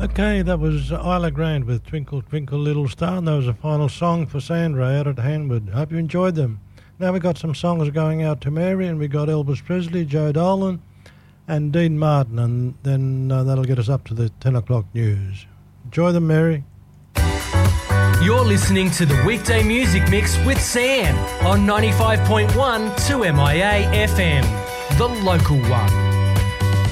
Okay, that was Isla Grant with Twinkle Twinkle Little Star, and that was the final song for Sandra out at Hanwood. Hope you enjoyed them. Now we've got some songs going out to Mary, and we got Elvis Presley, Joe Dolan and Dean Martin, and then that'll get us up to the 10 o'clock news. Enjoy them, Mary. You're listening to the Weekday Music Mix with Sam on 95.1 2MIA FM, the local one.